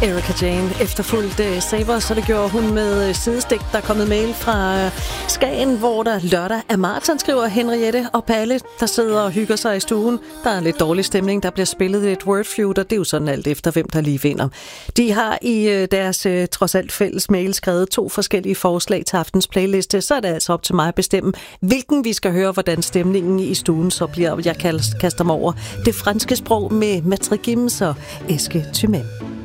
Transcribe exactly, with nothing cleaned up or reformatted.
Erika Jane efterfulgt uh, Saver, så det gjorde hun med uh, sidestik. Der er kommet mail fra uh, Skagen, hvor der lørdag er maraton, skriver Henriette og Palle, der sidder og hygger sig i stuen. Der er lidt dårlig stemning, der bliver spillet et wordfeud, og det er jo sådan alt efter, hvem der lige vinder. De har i uh, deres uh, trods alt fælles mail skrevet to forskellige forslag til aftens playliste, så er det altså op til mig at bestemme, hvilken vi skal høre, hvordan stemningen i stuen så bliver. Jeg kaster mig over det franske sprog med Matre Gims og Eske Thymann.